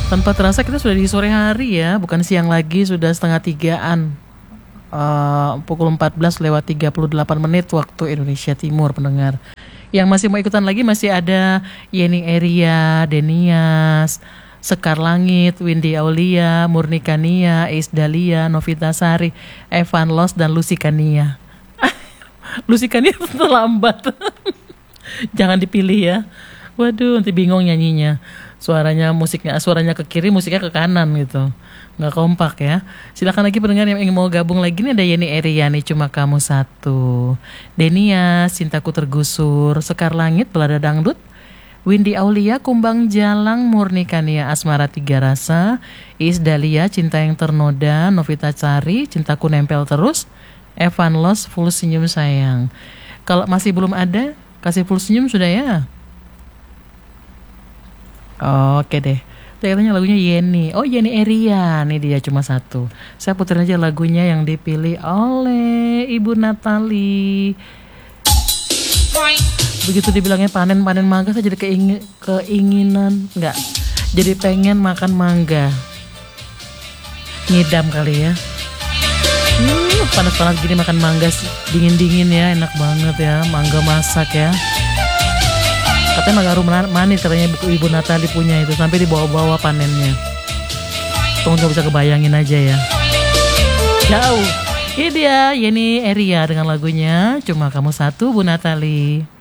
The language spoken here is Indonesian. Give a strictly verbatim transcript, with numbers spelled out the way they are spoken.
Tanpa terasa kita sudah di sore hari ya, bukan siang lagi, sudah setengah tigaan. Uh, pukul empat belas lewat tiga puluh delapan menit waktu Indonesia Timur, pendengar. Yang masih mau ikutan lagi masih ada Yeni Eria, Denias, Sekar Langit, Windy Aulia, Murni Kania, Ais Dalia, Novita Sari, Evan Los, dan Lucy Kania. Lucy Kania terlambat. Jangan dipilih ya. Waduh, nanti bingung nyanyinya. Suaranya musiknya, suaranya ke kiri, musiknya ke kanan gitu. Nggak kompak ya. Silakan lagi pendengar yang ingin mau gabung lagi nih, ada Yeni Eriani, Cuma Kamu Satu, Denias, Cintaku Tergusur, Sekar Langit, Belada Dangdut, Windy Aulia, Kumbang Jalang, Murni Kania, Asmara Tiga Rasa, Is Dalia, Cinta Yang Ternoda, Novita Sari, Cintaku Nempel Terus, Evan Los, Full Senyum Sayang. Kalau masih belum ada, kasih full senyum sudah ya. Oke deh. Katanya lagunya Yeni. Oh, Yeni Eria. Nih dia Cuma Satu. Saya putar aja lagunya yang dipilih oleh Ibu Natali. Begitu dibilangnya panen-panen mangga, saya jadi keingin, keinginan enggak. Jadi pengen makan mangga. Ngidam kali ya. Hmm, panas-panas gini makan mangga dingin-dingin ya, enak banget ya. Mangga masak ya. Katanya mangga harum manis, katanya Ibu Natali punya itu, sampai dibawa-bawa panennya. Tunggu nggak bisa kebayangin aja ya. Jauh. Ini dia Yeni Eria dengan lagunya Cuma Kamu Satu, Bu Natali.